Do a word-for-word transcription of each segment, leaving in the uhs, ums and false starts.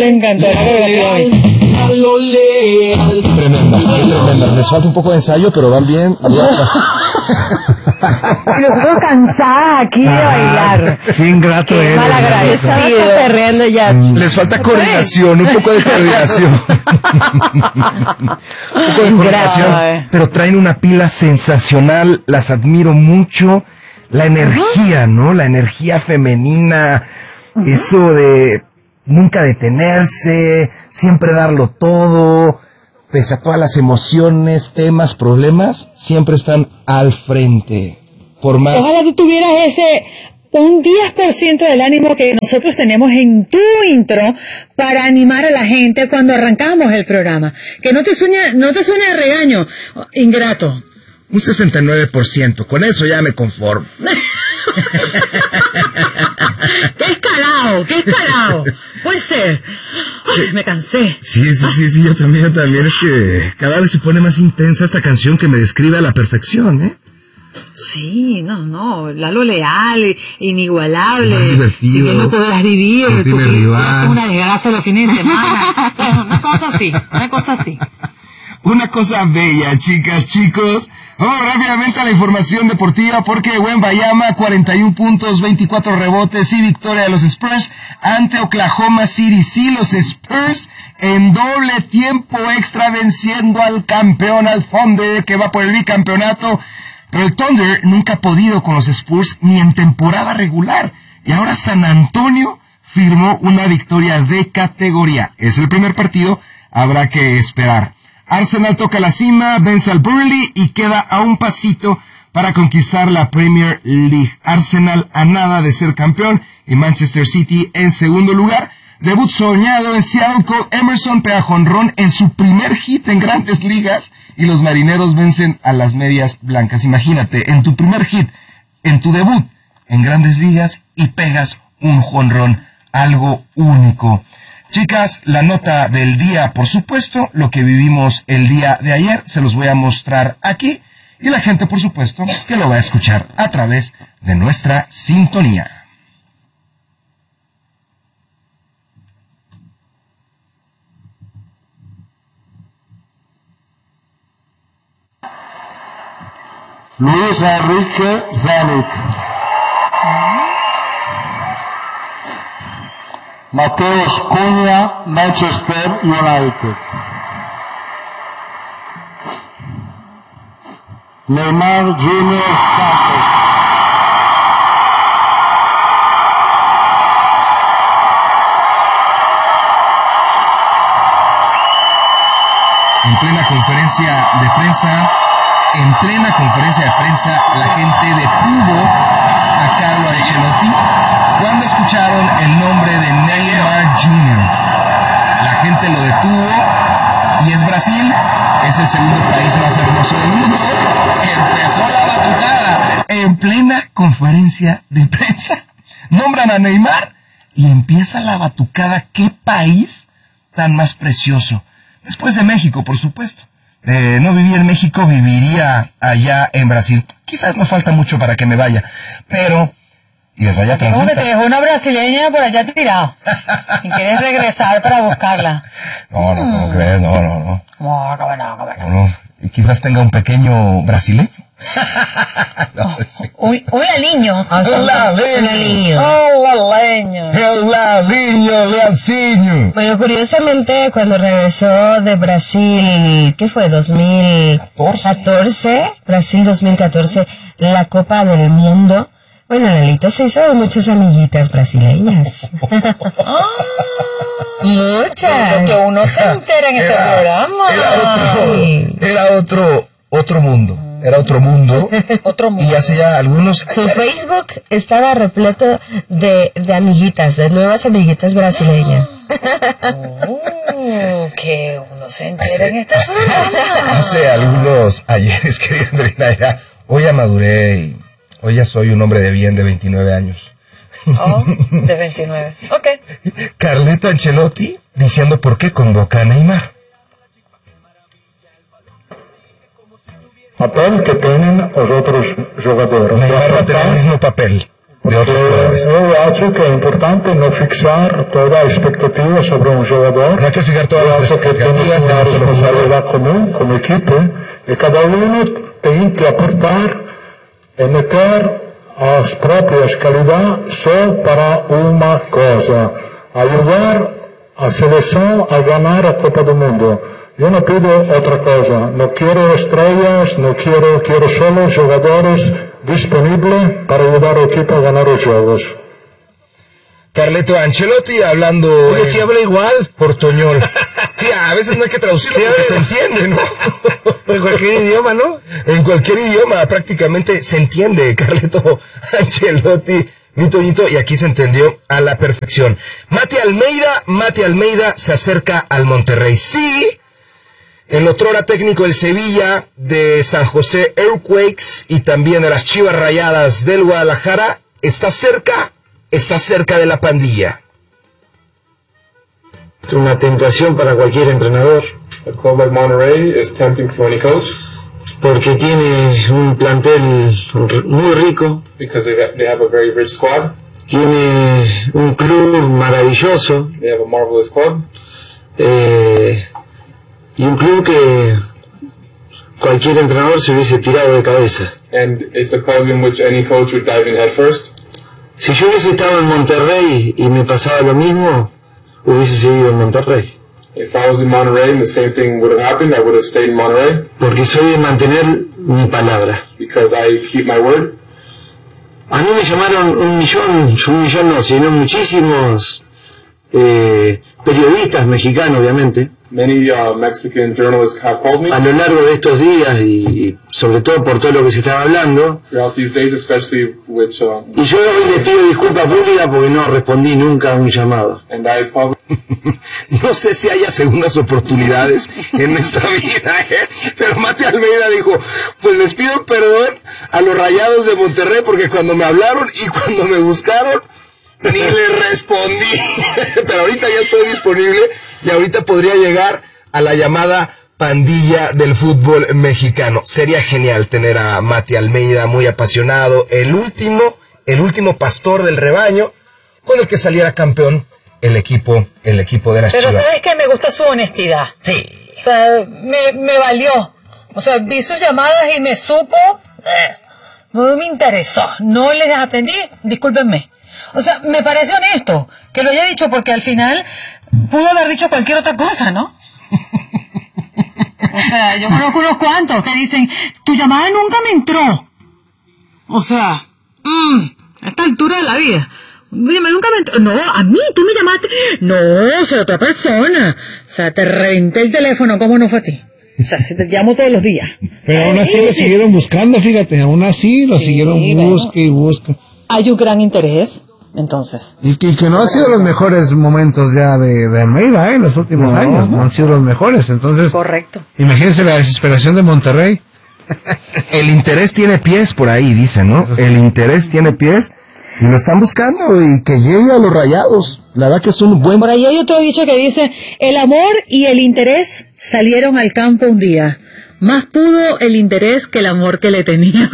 le encantó. Tremendas, qué tremendas. Les falta un poco de ensayo, pero van bien. Y nosotros cansadas aquí de bailar. Qué ingrato eres. Malagradecido. Estaba perreando ya. Les falta coordinación, un poco de coordinación. Un poco de coordinación. Pero traen una pila sensacional. Las admiro mucho. La energía, ¿no? La energía femenina. Eso de nunca detenerse, siempre darlo todo. Pese a todas las emociones, temas, problemas, siempre están al frente. Por más... Ojalá tú tuvieras ese, un diez por ciento del ánimo que nosotros tenemos en tu intro para animar a la gente cuando arrancamos el programa. Que no te suene, no te suene de regaño, ingrato. Un sesenta y nueve por ciento, con eso ya me conformo. ¡Qué escalado! ¡Qué escalado! Puede ser. Ay, me cansé. Sí, sí, sí, sí, yo también, yo también. Es que cada vez se pone más intensa esta canción que me describe a la perfección, ¿eh? Sí, no, no, Lalo Leal, inigualable. Más divertido. Si bien no podrás vivir, No tú tiene rival. haces una desgracia los fines de semana. Bueno, una cosa así, una cosa así. Una cosa bella, chicas, chicos. Vamos rápidamente a la información deportiva porque Wembayama, cuarenta y uno puntos, veinticuatro rebotes y victoria de los Spurs ante Oklahoma City. Sí, los Spurs en doble tiempo extra venciendo al campeón, al Thunder, que va por el bicampeonato. Pero el Thunder nunca ha podido con los Spurs ni en temporada regular. Y ahora San Antonio firmó una victoria de categoría. Es el primer partido, habrá que esperar. Arsenal toca la cima, vence al Burnley y queda a un pasito para conquistar la Premier League. Arsenal a nada de ser campeón y Manchester City en segundo lugar. Debut soñado en Seattle con Emerson pega jonrón en su primer hit en Grandes Ligas y los marineros vencen a las Medias Blancas. Imagínate, en tu primer hit, en tu debut en Grandes Ligas y pegas un jonrón, algo único. Chicas, la nota del día, por supuesto, lo que vivimos el día de ayer, se los voy a mostrar aquí. Y la gente, por supuesto, que lo va a escuchar a través de nuestra sintonía. Luis Enrique Zenit. Mateus Cunha, Manchester United. Neymar Junior Santos. En plena conferencia de prensa, en plena conferencia de prensa, la gente detuvo a Carlo Ancelotti cuando escucharon el nombre de Neymar junior La gente lo detuvo y es Brasil, es el segundo país más hermoso del mundo. Empezó la batucada en plena conferencia de prensa. Nombran a Neymar y empieza la batucada. ¿Qué país tan más precioso? Después de México, por supuesto. De no vivir en México, viviría allá en Brasil. Quizás no falta mucho para que me vaya, pero... Y desde allá transmita. ¿Cómo que te dejó una brasileña por allá tirado? ¿Y quieres regresar para buscarla? No, no, ¿cómo Mm. crees? No, no, no. No, cómo no, cómo no. No, no. Y quizás tenga un pequeño brasileño. No, sí. Un, un aliño. Hola, leño. Hola, leño. Hola, leño, lealciño. Bueno, curiosamente, cuando regresó de Brasil, ¿qué fue? dos mil catorce, Brasil dos mil catorce, la Copa del Mundo. Bueno, Lalito se hizo muchas amiguitas brasileñas. Muchas. Lo que uno se entera en este Era- programa. Era otro, era otro, otro mundo. Era otro mundo. Otro mundo. Y hace ya algunos... Su Facebook estaba repleto de, de amiguitas, de nuevas amiguitas brasileñas. Oh, que uno se entera Hace, en este hace, programa. hace algunos ayeres, querida Andreina, ya, hoy ya maduré y hoy ya soy un hombre de bien de veintinueve años. Oh, de veintinueve. Ok. Carleta Ancelotti diciendo por qué convoca a Neymar. Papel que tienen los otros jugadores. Neymar va a tener el mismo papel. de otros jugadores. Io acho che è importante non fixar toda expectativa sobre un jugador. No hay que fijar todas las expectativas en un solo jugador. Responsabilidad común como equipo y cada uno tiene que aportar y meter as propias calidades só para uma cosa, ayudar a selección a ganar a Copa do Mundo. Yo no pido otra cosa, no quiero estrellas, no quiero, quiero solo jugadores disponibles para ayudar al equipo a ganar los juegos. Carleto Ancelotti hablando Oye, si habla igual. portoñol. Sí, a veces no hay que traducirlo Sí, porque a se ver. entiende, ¿no? En cualquier idioma, ¿no? En cualquier idioma prácticamente se entiende, Carleto Ancelotti, mi Toñito, y aquí se entendió a la perfección. Mati Almeida, Mati Almeida se acerca al Monterrey. Sí, el otrora técnico del Sevilla, de San José Earthquakes y también de las Chivas Rayadas del Guadalajara, está cerca, está cerca de la pandilla. Es una tentación para cualquier entrenador. A club like Monterrey is tempting to any coach Porque tiene un plantel muy rico, because they got, they have a very rich squad. tiene un club maravilloso, They have a marvelous club, eh, y un club que cualquier entrenador se hubiese tirado de cabeza. and it's a club in which any coach would dive in head first. Si yo hubiese estado en Monterrey y me pasaba lo mismo, hubiese seguido en Monterrey. If I was in Monterrey and the same thing would have happened, I would have stayed in Monterrey Porque soy de mantener mi palabra. because I keep my word. A mí me llamaron un millón, un millón no, sino muchísimos eh, periodistas mexicanos, obviamente, Many uh, Mexican journalists have called me a lo largo de estos días y, y sobre todo por todo lo que se estaba hablando. throughout these days, especially which, uh, Y yo hoy le pido disculpas públicas porque no respondí nunca a un llamado. and I probably No sé si haya segundas oportunidades en esta vida, ¿eh? Pero Mati Almeida dijo, pues les pido perdón a los Rayados de Monterrey porque cuando me hablaron y cuando me buscaron, ni les respondí. Pero ahorita ya estoy disponible y ahorita podría llegar a la llamada pandilla del fútbol mexicano. Sería genial tener a Mati Almeida muy apasionado, el último, el último pastor del rebaño con el que saliera campeón el equipo, el equipo de las Pero Chivas. ¿sabes qué? Me gusta su honestidad. Sí. O sea, me, me valió. O sea, vi sus llamadas y me supo. eh, No me interesó. No les atendí. Discúlpenme. O sea, me parece honesto que lo haya dicho porque al final pudo haber dicho cualquier otra cosa, ¿no? O sea, yo conozco unos cuantos que dicen, tu llamada nunca me entró. O sea, mm, a esta altura de la vida. Mi llamada nunca me entró. No, a mí, tú me llamaste. No, o sea, otra persona. O sea, te reventé el teléfono, ¿cómo no fue a ti? O sea, si te llamo todos los días. Pero aún así lo siguieron buscando, fíjate, aún así lo Sí, siguieron bueno. busque y busque. Hay un gran interés, entonces. Y que, y que no han sido los mejores momentos ya de, de Almeida, ¿eh? En los últimos No. años, no han sido los mejores. Entonces, Correcto. imagínense la desesperación de Monterrey. El interés tiene pies por ahí, dice, ¿no? El interés tiene pies y lo están buscando y que llegue a los Rayados. La verdad que es un buen... Por ahí hay otro dicho que dice, el amor y el interés salieron al campo un día. Más pudo el interés que el amor que le tenía.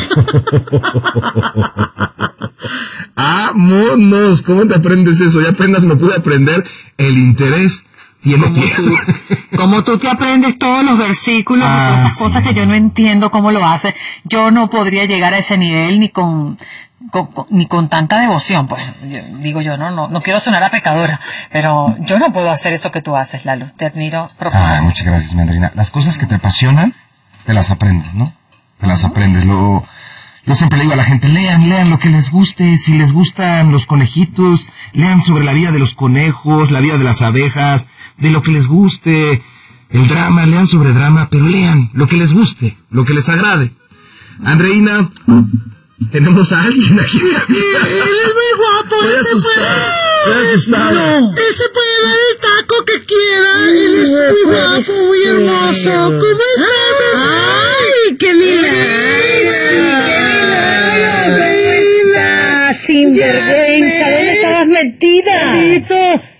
¡Vámonos! ¿Cómo te aprendes eso? Ya apenas me pude aprender. El interés tiene pies. Como tú te aprendes todos los versículos Ah, y todas esas sí. cosas que yo no entiendo cómo lo haces, yo no podría llegar a ese nivel ni con, con- con- ni con tanta devoción, pues yo- digo yo, no, no, no quiero sonar a pecadora, pero yo no puedo hacer eso que tú haces, Lalo, te admiro Ah, profundamente. muchas gracias, Madrina. Las cosas que te apasionan, te las aprendes, ¿no? Te las aprendes. Lo, yo siempre le digo a la gente, lean, lean lo que les guste. Si les gustan los conejitos, lean sobre la vida de los conejos, la vida de las abejas, de lo que les guste. El drama, lean sobre drama, pero lean lo que les guste, lo que les agrade. Andreina, tenemos a alguien aquí. Él es muy guapo, Estoy él se asustado, puede- estoy asustado. Él se puede dar el taco que quiera, él es muy guapo, muy hermoso. ¿Cómo estás? ¡Ay, qué milagro! ¡Qué milagro! Sinvergüenza, ¿dónde estabas metida?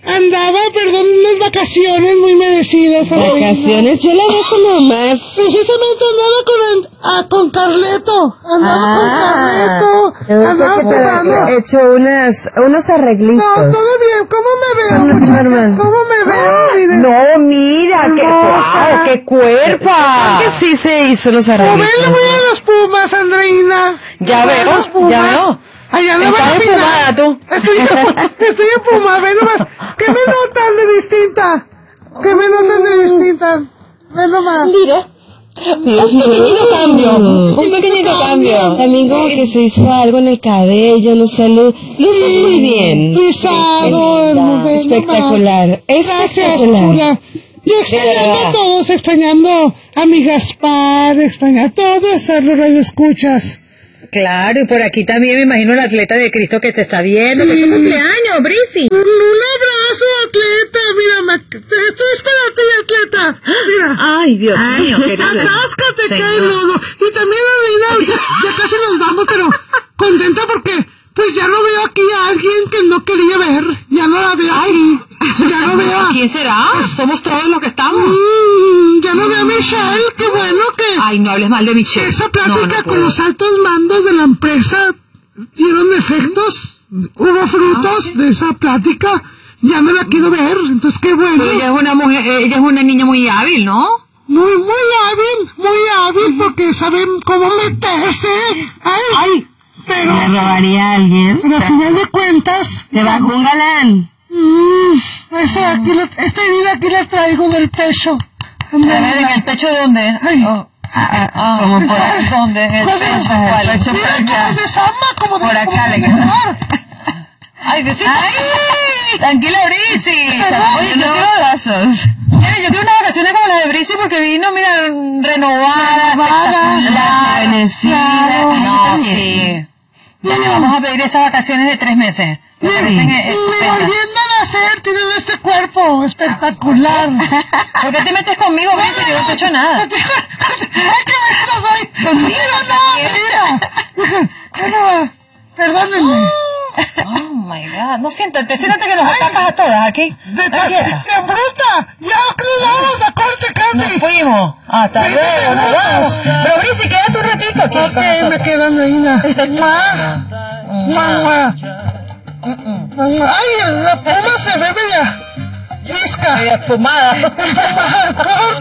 andaba, perdón, unas vacaciones muy merecidas. ¿Vacaciones? Yo la dejo nomás. Precisamente andaba con, ah, con Carleto. Andaba Ah, con Carleto. Andaba que te has jugando. hecho unas, unos arreglitos. No, todo bien. ¿Cómo me veo, No, muchachas? normal. ¿Cómo me veo? Miren. No, mira, qué, Hermosa. wow, qué cuerpo. Que sí se hizo los Como arreglitos. ven, le voy a los Pumas, Andreina. Ya Voy a veo, los Pumas. ya veo. Allá no van a Estás opinar. enfumada tú. Estoy, estoy enfumada, ve nomás. ¿Qué me notan de distinta? ¿Qué me notan de distinta? Ve nomás. Mira. Un pequeñito cambio. Un pequeñito cambio. También como que se hizo algo en el cabello, no sé, lu- luces muy bien. Rizado, muy bien, Espectacular, Gracias, espectacular. chula. Yo extrañando a todos, extrañando a mi Gaspar, extrañando a todos a los radioescuchas. Claro, y por aquí también me imagino la atleta de Cristo que te está viendo. Sí. Que es tu cumpleaños, Brisi. Un, un abrazo, atleta. Mira, me, estoy esperando a atleta. Mira. Ay, Dios mío, querido. Atáscate, que Señor. hay lodo. Y también, Reina, ya, ya casi nos vamos, pero contenta porque pues ya no veo aquí a alguien que no quería ver. Ya no la veo aquí. Ya no veo a... ¿Quién será? Somos todos los que estamos. Mm, ya no veo a Michelle. Qué bueno que... Ay, no hables mal de Michelle. Esa plática No, no con puedo. los altos mandos de la empresa dieron efectos, hubo frutos de esa plática, ya no la quiero ver, entonces qué bueno. Pero ella es una mujer, ella es una niña muy hábil, ¿no? Muy, muy hábil, muy hábil porque saben cómo meterse. Ay, Ay, pero, ¿me robaría a alguien? pero al final de cuentas, Te bajó un galán. mmm, esa, aquí la- esta herida aquí la traigo del pecho. A ver, ¿en el pecho de dónde? Ay. Oh. Ah, como por ahí. ¿Dónde? ¿En el ¿Cuál pecho? es? ¿Cuál? Mira, como de samba, como de... Por acá como le de queda. lugar. Ay, decime. Ay, tranquila, Brisi. Oye, yo quiero vasos. Mira, yo quiero unas vacaciones como las de Brisi porque vino, mira, renovada, Renovada. espectacular, rejuvenecida. Claro. No, sí. Ya le vamos a pedir esas vacaciones de tres meses. Me parecen eh, Ni estupendas. volviendo a nacer, tienen este cuerpo espectacular. ¿Por qué te metes conmigo, Brisi? Yo no te he hecho nada. ¡Ay, qué mensa soy! ¡Conmigo no! Mira. Bueno, perdónenme. Oh my God. No, siéntate, siéntate que nos atapas a todas aquí. ¡De Está tan quieta. tan bruta! ¡Ya que nos vamos a corte Nos casi! fuimos. Hasta Vete, luego, nos brutas. vamos. Pero Brisi, quédate un ratito aquí Ok, con me nosotros. quedo Andreina. ¡Mua! ¡Mua, mua! ¡Ay, la puma se ve media! ¡Visca! Fumada. ¡Fumada!